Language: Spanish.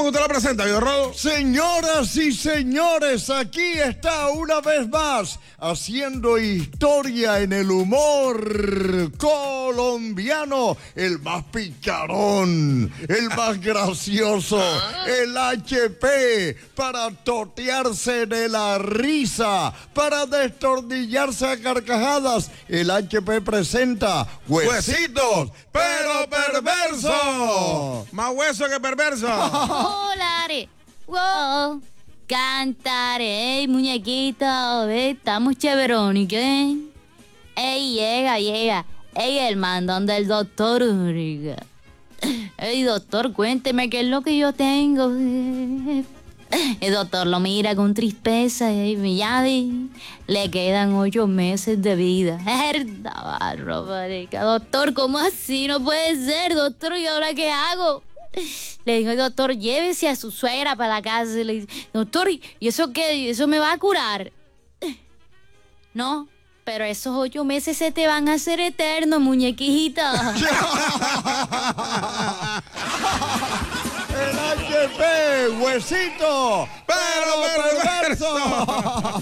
¿Usted la presenta, Viejo Rodo? Señoras y señores, aquí está una vez más haciendo historia en el humor colombiano, el más picarón, el más gracioso, el HP, para totearse de la risa, para destornillarse a carcajadas. El HP presenta Huesitos, pero perverso. Más hueso que perverso. Volaré, wow, cantaré, muñequito, estamos chéveroni, ¿qué? Ey, llega, ey, el mandón del doctor Uriga. Ey, doctor, cuénteme qué es lo que yo tengo. El doctor lo mira con tristeza y ya le quedan 8 meses de vida. Herda barro, marica. Doctor, ¿cómo así? No puede ser, doctor, ¿y ahora qué hago? Le digo, doctor, llévese a su suegra para la casa. Le digo, doctor, ¿y eso qué? ¿Eso me va a curar? No, pero esos 8 meses se te van a hacer eternos, muñequita. El HP, Huesito, pero perverso.